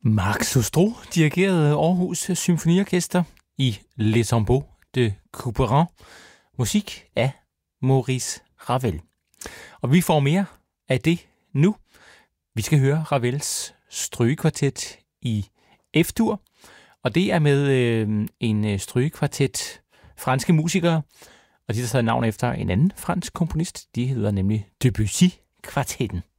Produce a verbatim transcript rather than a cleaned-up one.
Marc Sostre dirigerede Aarhus Symfoniorkester i Les Tombeaux de Couperin. Musik af Maurice Ravel. Og vi får mere af det nu. Vi skal høre Ravels strygekvartet i F-dur, og det er med øh, en strygekvartet franske musikere, og de der tager navn efter en anden fransk komponist. De hedder nemlig Debussy-kvartetten.